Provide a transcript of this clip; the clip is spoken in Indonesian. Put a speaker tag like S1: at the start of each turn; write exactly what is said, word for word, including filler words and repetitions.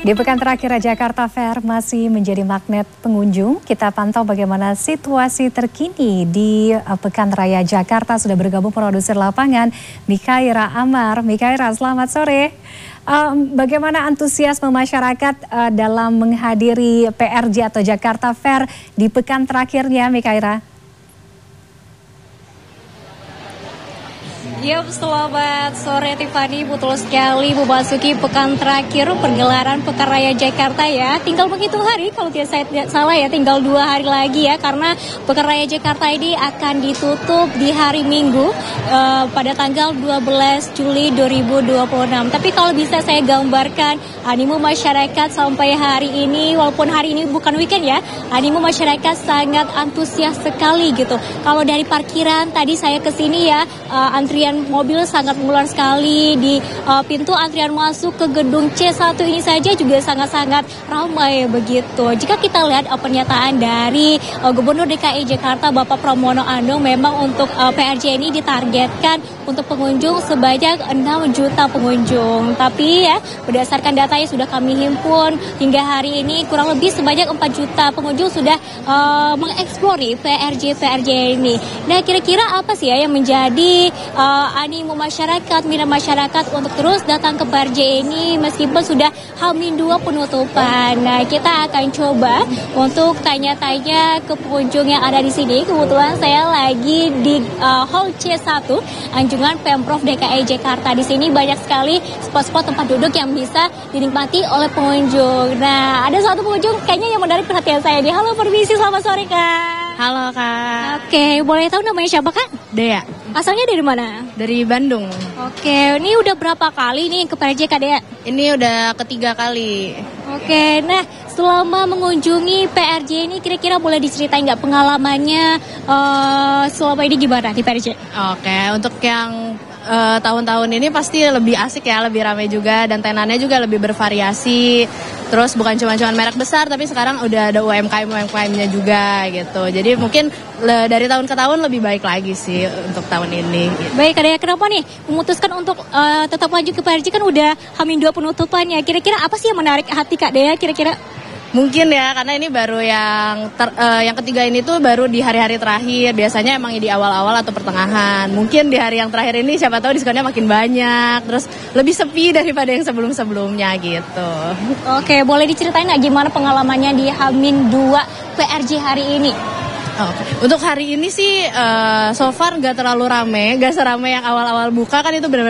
S1: Di pekan terakhir Jakarta Fair masih menjadi magnet pengunjung. Kita pantau bagaimana situasi terkini di Pekan Raya Jakarta. Sudah bergabung produser lapangan Mikaira Amar. Mikaira, selamat sore. Um, bagaimana antusiasme masyarakat uh, dalam menghadiri P R J atau Jakarta Fair di pekan terakhirnya, Mikaira?
S2: Yap, selamat sore Tiffany, betul sekali memasuki pekan terakhir pergelaran Pekan Raya Jakarta ya. Tinggal menghitung hari, kalau tidak saya tidak salah ya, tinggal dua hari lagi ya. Karena Pekan Raya Jakarta ini akan ditutup di hari Minggu uh, pada tanggal dua belas Juli dua ribu dua puluh enam. Tapi kalau bisa saya gambarkan animo masyarakat sampai hari ini, walaupun hari ini bukan weekend ya, animo masyarakat sangat antusias sekali gitu. Kalau dari parkiran tadi saya kesini ya, uh, antrian mobil sangat mengular sekali di uh, pintu antrian masuk ke gedung C satu ini saja juga sangat-sangat ramai begitu. Jika kita lihat uh, pernyataan dari uh, Gubernur D K I Jakarta Bapak Pramono Anung, memang untuk uh, P R J ini ditargetkan untuk pengunjung sebanyak enam juta pengunjung. Tapi ya, berdasarkan data yang sudah kami himpun hingga hari ini kurang lebih sebanyak empat juta pengunjung sudah uh, mengeksplori P R J P R J ini. Nah, kira-kira apa sih ya yang menjadi uh, animo masyarakat, minat masyarakat untuk terus datang ke P R J ini meskipun sudah H-min dua penutupan. Nah, kita akan coba untuk tanya-tanya ke pengunjung yang ada di sini. Kebetulan saya lagi di uh, Hall C satu Anjungan Pemprov D K I Jakarta. Di sini banyak sekali spot-spot tempat duduk yang bisa dinikmati oleh pengunjung. Nah, ada satu pengunjung kayaknya yang menarik perhatian saya nih. Halo, permisi, selamat sore Kak.
S3: Halo Kak.
S2: Oke, boleh tahu namanya siapa Kak?
S3: Dea.
S2: Asalnya dari mana?
S3: Dari Bandung.
S2: Oke, ini udah berapa kali nih ke P R J Kak Dea?
S3: Ini udah ketiga kali.
S2: Oke, nah selama mengunjungi P R J ini kira-kira boleh diceritain nggak pengalamannya uh, selama ini gimana di P R J?
S3: Oke, untuk yang uh, tahun-tahun ini pasti lebih asik ya, lebih ramai juga dan tenannya juga lebih bervariasi. Terus bukan cuma-cuma merek besar, tapi sekarang udah ada U M K M-U M K M-nya juga gitu. Jadi mungkin le, dari tahun ke tahun lebih baik lagi sih untuk tahun ini. Gitu.
S2: Baik, Kak Dea, kenapa nih memutuskan untuk uh, tetap lanjut ke P R J, kan udah H-min dua penutupannya. Kira-kira apa sih yang menarik hati Kak Dea kira-kira?
S3: Mungkin ya, karena ini baru yang ter, uh, yang ketiga ini tuh baru di hari-hari terakhir. Biasanya emang di awal-awal atau pertengahan. Mungkin di hari yang terakhir ini siapa tahu diskonnya makin banyak. Terus lebih sepi daripada yang sebelum-sebelumnya gitu.
S2: Oke, boleh diceritain nggak gimana pengalamannya di H-min dua P R J hari ini?
S3: Oh, untuk hari ini sih uh, so far nggak terlalu rame, nggak serame yang awal-awal buka kan, itu benar-benar